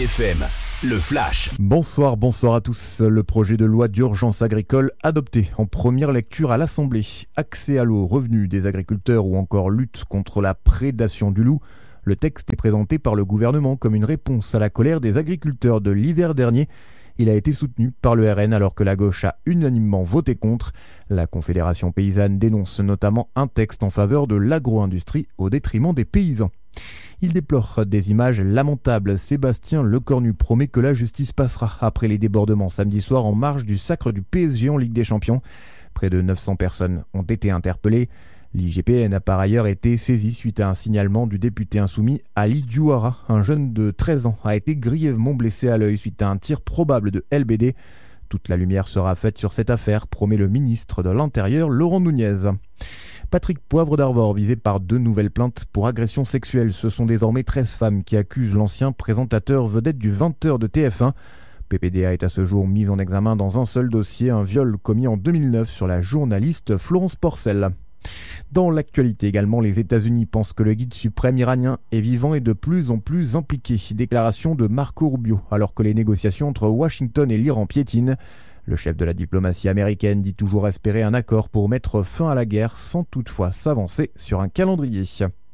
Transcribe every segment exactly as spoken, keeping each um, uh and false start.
Chérie F M, le flash. Bonsoir, bonsoir à tous. Le projet de loi d'urgence agricole adopté en première lecture à l'Assemblée. Accès à l'eau, revenus des agriculteurs ou encore lutte contre la prédation du loup. Le texte est présenté par le gouvernement comme une réponse à la colère des agriculteurs de l'hiver dernier. Il a été soutenu par le R N alors que la gauche a unanimement voté contre. La Confédération paysanne dénonce notamment un texte en faveur de l'agro-industrie au détriment des paysans. Il déplore des images lamentables. Sébastien Lecornu promet que la justice passera après les débordements samedi soir en marge du sacre du P S G en Ligue des Champions. Près de neuf cents personnes ont été interpellées. L'I G P N a par ailleurs été saisi suite à un signalement du député insoumis Ali Diouara. Un jeune de treize ans a été grièvement blessé à l'œil suite à un tir probable de L B D. Toute la lumière sera faite sur cette affaire, promet le ministre de l'Intérieur Laurent Nunez. Patrick Poivre d'Arvor visé par deux nouvelles plaintes pour agression sexuelle. Ce sont désormais treize femmes qui accusent l'ancien présentateur vedette du vingt heures de T F un. P P D A est à ce jour mis en examen dans un seul dossier, un viol commis en deux mille neuf sur la journaliste Florence Porcel. Dans l'actualité également, les États-Unis pensent que le guide suprême iranien est vivant et de plus en plus impliqué. Déclaration de Marco Rubio, alors que les négociations entre Washington et l'Iran piétinent. Le chef de la diplomatie américaine dit toujours espérer un accord pour mettre fin à la guerre sans toutefois s'avancer sur un calendrier.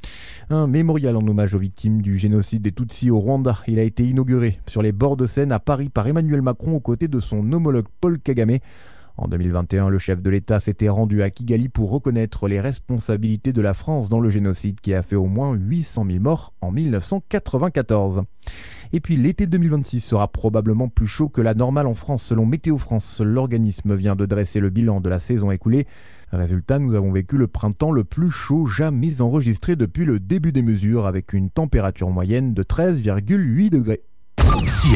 Un mémorial en hommage aux victimes du génocide des Tutsis au Rwanda. Il a été inauguré sur les bords de Seine à Paris par Emmanuel Macron aux côtés de son homologue Paul Kagame. En deux mille vingt et un, le chef de l'État s'était rendu à Kigali pour reconnaître les responsabilités de la France dans le génocide qui a fait au moins huit cent mille morts en mille neuf cent quatre-vingt-quatorze. Et puis l'été deux mille vingt-six sera probablement plus chaud que la normale en France selon Météo France. L'organisme vient de dresser le bilan de la saison écoulée. Résultat, nous avons vécu le printemps le plus chaud jamais enregistré depuis le début des mesures avec une température moyenne de treize virgule huit degrés. Si